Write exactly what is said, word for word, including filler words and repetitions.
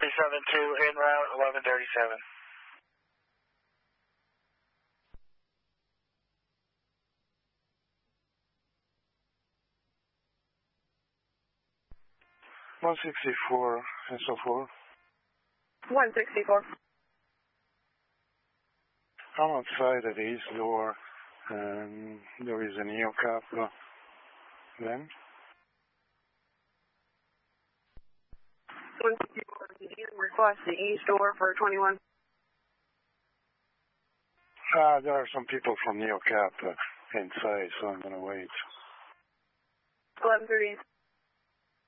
seven two, en route, eleven thirty-seven. one sixty-four and so forth. one sixty-four. I'm outside at the east door, and there is an EOCAP uh, then. one sixty-four, did you request the east door for twenty-one? Uh, there are some people from NeoCap uh, inside, so I'm going to wait. eleven thirty.